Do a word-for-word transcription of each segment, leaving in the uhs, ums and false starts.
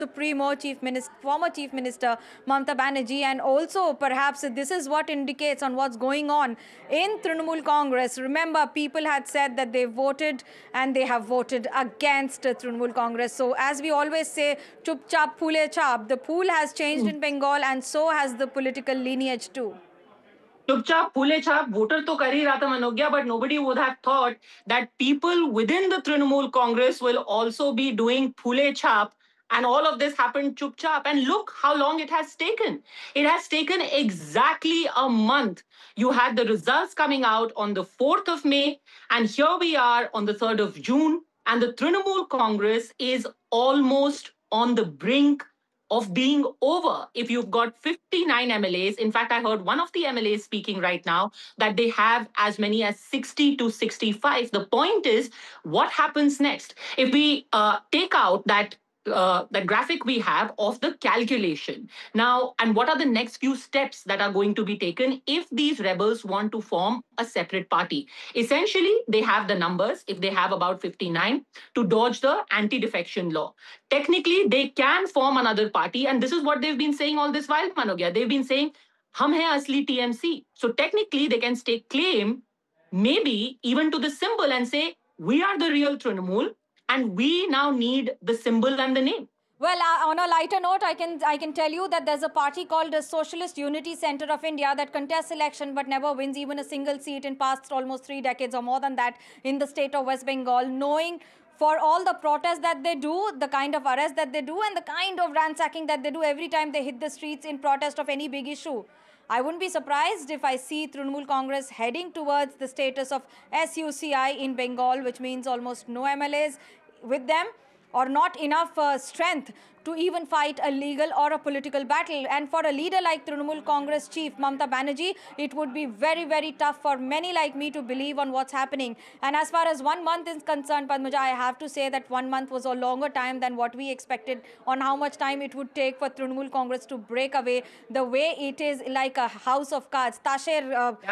Supremo Chief Minister, former Chief Minister Mamata Banerjee, and also perhaps this is what indicates on what's going on in Trinamool Congress. Remember, people had said that they voted and they have voted against Trinamool Congress. So as we always say, chup chap phule chap, the pool has changed in Bengal and so has the political lineage too. Chupchap, Phule Chap, voter to kar hi raha tha Manogya, but nobody would have thought that people within the Trinamool Congress will also be doing Phule Chap. And all of this happened chup chap. And look how long it has taken. It has taken exactly a month. You had the results coming out on the fourth of May. And here we are on the third of June. And the Trinamool Congress is almost on the brink of being over. If you've got fifty-nine M L As, in fact, I heard one of the M L As speaking right now that they have as many as sixty to sixty-five. The point is, what happens next? If we uh, take out that uh, the graphic we have of the calculation now, and what are the next few steps that are going to be taken if these rebels want to form a separate party? Essentially, they have the numbers, if they have about fifty-nine, to dodge the anti-defection law. Technically, they can form another party, and this is what they've been saying all this while, Manogya. They've been saying, hum hai asli T M C. So technically, they can stake claim, maybe even to the symbol, and say, we are the real Trinamool, and we now need the symbol and the name. Well, uh, on a lighter note, I can I can tell you that there's a party called the Socialist Unity Center of India that contests election but never wins even a single seat in past almost three decades or more than that in the state of West Bengal, knowing for all the protests that they do, the kind of arrests that they do, and the kind of ransacking that they do every time they hit the streets in protest of any big issue. I wouldn't be surprised if I see Trinamool Congress heading towards the status of S U C I in Bengal, which means almost no M L As with them, or not enough uh, strength to even fight a legal or a political battle. And for a leader like Trinamool Congress Chief Mamata Banerjee, it would be very, very tough for many like me to believe on what's happening. And as far as one month is concerned, Padmaja, I have to say that one month was a longer time than what we expected on how much time it would take for Trinamool Congress to break away. The way it is like a house of cards, tasher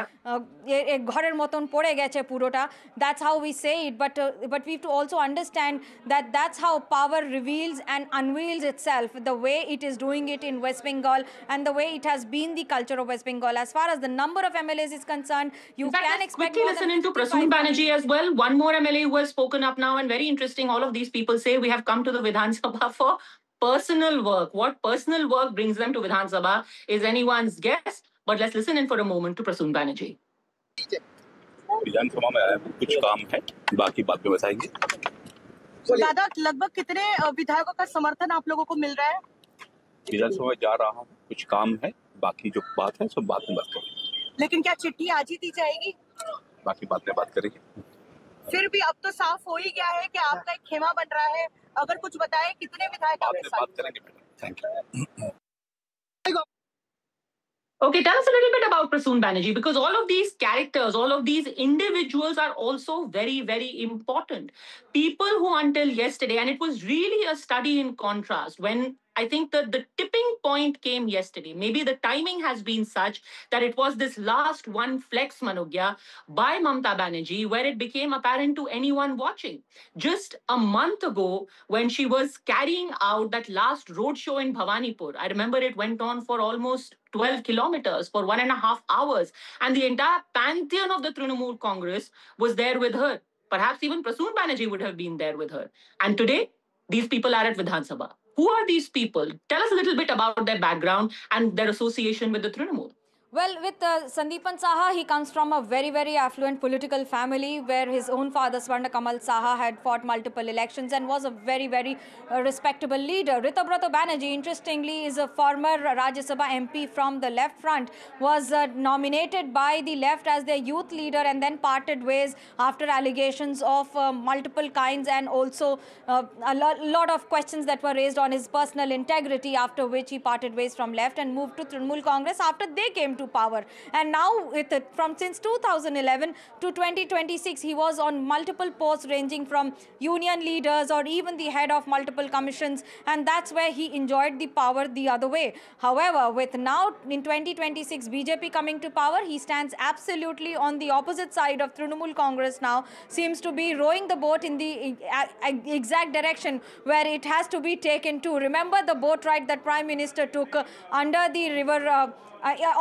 ghorer moton pore geche purota. That's how we say it. But uh, but we have to also understand that that's how power reveals and unveils itself, the way it is doing it in West Bengal and the way it has been the culture of West Bengal. As far as the number of M L As is concerned, you in fact, can expect quickly listen into Prasoon Banerjee as well. One more M L A who has spoken up now, and very interesting, all of these people say we have come to the Vidhan Sabha for personal work. What personal work brings them to Vidhan Sabha is anyone's guess, but let's listen in for a moment to Prasoon Banerjee. Vidhan Sabha में कुछ काम है, बाकी बात में बताएंगे। दादा, लगभग कितने विधायकों का समर्थन आप लोगों को मिल रहा है? विधानसभा में जा रहा हूँ, कुछ काम है, बाकी जो बात है सब बात में बात करेंगे। लेकिन क्या चिट्ठी आज ही दी जाएगी? बाकी बात में बात करेंगे। फिर भी अब तो साफ हो ही गया है कि आपका एक खेमा बन रहा है। अगर कुछ बताएं कितने विधायक बात में बात करेंगे madam. Thank you. Okay, tell us a little bit about Prasoon Banerjee, because all of these characters, all of these individuals are also very, very important. People who until yesterday, and it was really a study in contrast, when I think that the tipping point came yesterday. Maybe the timing has been such that it was this last one flex, Manogya, by Mamata Banerjee, where it became apparent to anyone watching. Just a month ago, when she was carrying out that last roadshow in Bhawanipur, I remember it went on for almost twelve kilometers for one and a half hours. And the entire pantheon of the Trinamool Congress was there with her. Perhaps even Prasoon Banerjee would have been there with her. And today, these people are at Vidhan Sabha. Who are these people? Tell us a little bit about their background and their association with the Trinamool. Well, with uh, Sandeepan Saha, he comes from a very, very affluent political family where his own father, Swarna Kamal Saha, had fought multiple elections and was a very, very uh, respectable leader. Ritabrata Banerjee, interestingly, is a former Rajya Sabha M P from the left front, was uh, nominated by the left as their youth leader and then parted ways after allegations of uh, multiple kinds and also uh, a lo lot of questions that were raised on his personal integrity, after which he parted ways from left and moved to Trinamool Congress after they came into power. And now with it, from since two thousand eleven to twenty twenty-six, he was on multiple posts ranging from union leaders or even the head of multiple commissions, and that's where he enjoyed the power the other way. However, with now in twenty twenty-six B J P coming to power, he stands absolutely on the opposite side of Trinamool Congress now, seems to be rowing the boat in the exact direction where it has to be taken to. Remember the boat ride that Prime Minister took uh, under the river uh, uh,